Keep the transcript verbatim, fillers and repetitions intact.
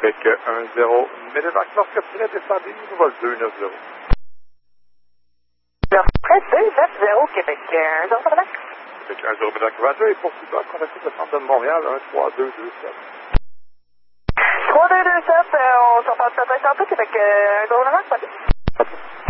Québec un zéro, Medivac, lorsque vous êtes descendu, nous vol deux neuf zéro. Près deux neuf zéro, Québec un zéro, Medivac. Québec un zéro, Medivac, Roger, et pour feedback, on va essayer de centre de Montréal, un trois deux deux sept. trois deux deux sept, on s'en passe peut-être un peu, Québec un zéro, Medivac,